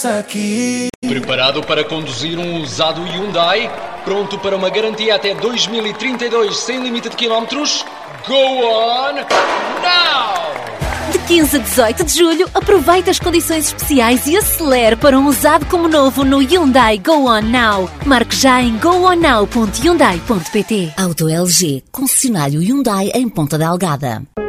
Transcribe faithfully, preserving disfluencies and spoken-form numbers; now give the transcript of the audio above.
começa aqui. Preparado para conduzir um usado Hyundai? Pronto para uma garantia até dois mil e trinta e dois sem limite de quilómetros? Go on now! De quinze a dezoito de julho, aproveite as condições especiais e acelere para um usado como novo no Hyundai Go On Now. Marque já em go on now ponto hyundai ponto pt. Auto L G, concessionário Hyundai em Ponta Delgada.